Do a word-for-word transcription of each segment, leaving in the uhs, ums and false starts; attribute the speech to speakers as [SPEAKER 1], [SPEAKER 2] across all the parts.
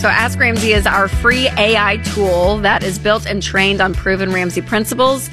[SPEAKER 1] So Ask Ramsey is our free A I tool that is built and trained on proven Ramsey principles.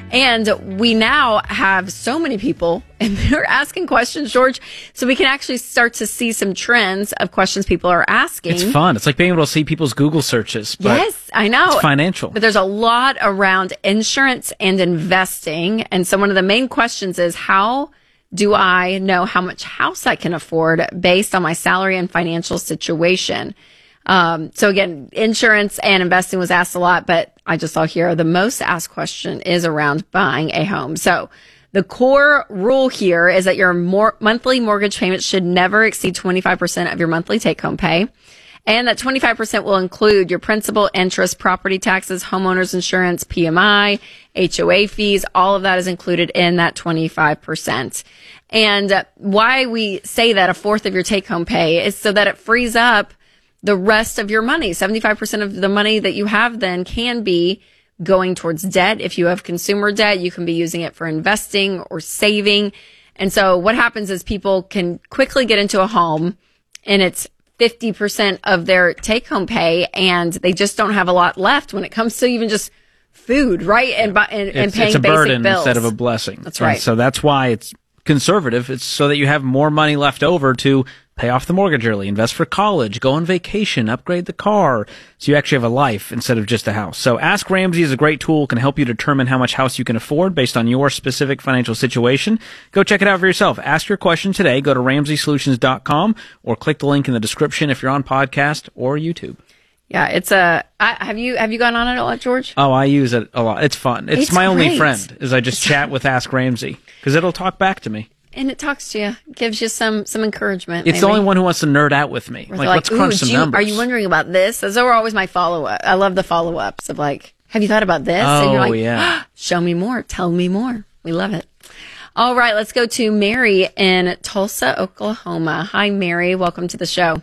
[SPEAKER 1] And we now have so many people, and they're asking questions, George, so we can actually start to see some trends of questions people are asking.
[SPEAKER 2] It's fun. It's like being able to see people's Google searches. But
[SPEAKER 1] yes, I know.
[SPEAKER 2] It's financial.
[SPEAKER 1] But there's a lot around insurance and investing. And so one of the main questions is, how do I know how much house I can afford based on my salary and financial situation? Um, so again, insurance and investing was asked a lot, but I just saw here the most asked question is around buying a home. So the core rule here is that your more monthly mortgage payment should never exceed twenty-five percent of your monthly take-home pay. And that twenty-five percent will include your principal, interest, property taxes, homeowners insurance, P M I, H O A fees. All of that is included in that twenty-five percent. And why we say that a fourth of your take-home pay is so that it frees up the rest of your money. seventy-five percent of the money that you have then can be going towards debt. If you have consumer debt, you can be using it for investing or saving. And so what happens is people can quickly get into a home and it's fifty percent of their take-home pay, and they just don't have a lot left when it comes to even just food, right? And, and, and
[SPEAKER 2] it's,
[SPEAKER 1] paying
[SPEAKER 2] it's a
[SPEAKER 1] basic
[SPEAKER 2] burden
[SPEAKER 1] bills.
[SPEAKER 2] instead of a blessing.
[SPEAKER 1] That's right.
[SPEAKER 2] And so that's why it's conservative. It's so that you have more money left over to pay off the mortgage early, invest for college, go on vacation, upgrade the car. So you actually have a life instead of just a house. So Ask Ramsey is a great tool, can help you determine how much house you can afford based on your specific financial situation. Go check it out for yourself. Ask your question today. Go to ramsey solutions dot com or click the link in the description if you're on podcast or YouTube.
[SPEAKER 1] Yeah, it's a. I, have you have you gone on it a lot, George?
[SPEAKER 2] Oh, I use it a lot. It's fun. It's,
[SPEAKER 1] It's
[SPEAKER 2] my only
[SPEAKER 1] great.
[SPEAKER 2] friend. Is I just chat with Ask Ramsey because it'll talk back to me.
[SPEAKER 1] And it talks to you, gives you some some encouragement.
[SPEAKER 2] It's
[SPEAKER 1] maybe.
[SPEAKER 2] the only one who wants to nerd out with me.
[SPEAKER 1] Where
[SPEAKER 2] Like,
[SPEAKER 1] they're
[SPEAKER 2] let's
[SPEAKER 1] "Ooh,
[SPEAKER 2] crunch some
[SPEAKER 1] do you-
[SPEAKER 2] numbers.
[SPEAKER 1] Are you wondering about this? Those are always my follow up. I love the follow ups of like, have you thought about this?
[SPEAKER 2] Oh,
[SPEAKER 1] and you're like,
[SPEAKER 2] yeah.
[SPEAKER 1] show me more. Tell me more. We love it. All right, let's go to Mary in Tulsa, Oklahoma. Hi, Mary. Welcome to the show.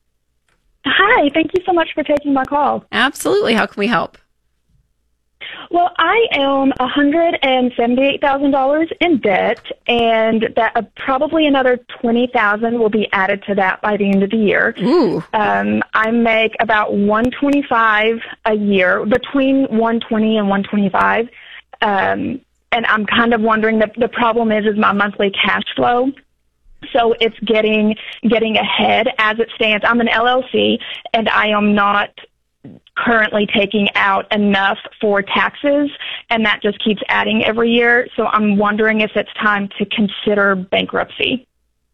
[SPEAKER 3] Hi, thank you so much for taking my call.
[SPEAKER 1] Absolutely. How can we help?
[SPEAKER 3] Well, I own one hundred seventy-eight thousand dollars in debt, and that uh, probably another twenty thousand dollars will be added to that by the end of the year.
[SPEAKER 1] Ooh.
[SPEAKER 3] Um, I make about one hundred twenty-five dollars a year, between one hundred twenty dollars and one hundred twenty-five dollars. Um, and I'm kind of wondering, that the problem is, is my monthly cash flow. So it's getting getting ahead as it stands. I'm an L L C, and I am not currently taking out enough for taxes, and that just keeps adding every year. So I'm wondering if it's time to consider bankruptcy.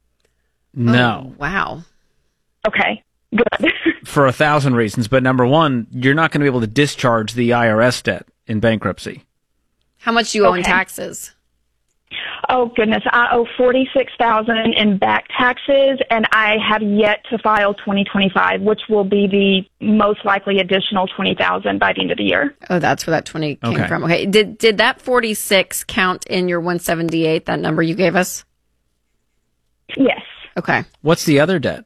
[SPEAKER 2] No.
[SPEAKER 1] Oh, wow.
[SPEAKER 3] Okay, good.
[SPEAKER 2] For a thousand reasons. But number one, you're not going to be able to discharge the I R S debt in bankruptcy.
[SPEAKER 1] How much do you owe in
[SPEAKER 3] Okay.
[SPEAKER 1] taxes?
[SPEAKER 3] Oh, goodness. I owe forty-six thousand dollars in back taxes, and I have yet to file twenty twenty-five, which will be the most likely additional twenty thousand dollars by the end of the year.
[SPEAKER 1] Oh, that's where that twenty came
[SPEAKER 2] Okay.
[SPEAKER 1] from. Okay. Did did that forty-six count in your one seventy-eight, that number you gave us?
[SPEAKER 3] Yes.
[SPEAKER 1] Okay.
[SPEAKER 2] What's the other debt?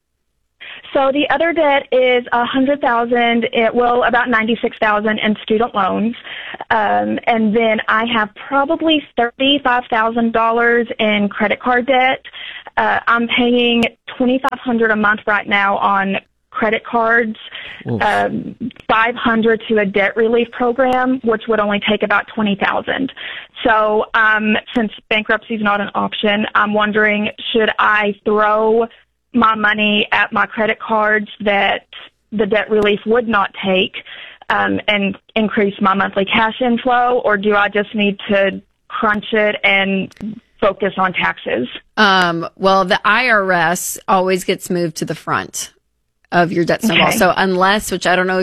[SPEAKER 3] So the other debt is a hundred thousand. It well about ninety six thousand in student loans, um, and then I have probably thirty five thousand dollars in credit card debt. Uh, I'm paying twenty five hundred a month right now on credit cards, um, five hundred to a debt relief program, which would only take about twenty thousand. So um, since bankruptcy is not an option, I'm wondering, should I throw my money at my credit cards that the debt relief would not take, um, and increase my monthly cash inflow, or do I just need to crunch it and focus on taxes?
[SPEAKER 1] Um, well, the I R S always gets moved to the front of your debt snowball.
[SPEAKER 3] Okay.
[SPEAKER 1] So unless, which I don't know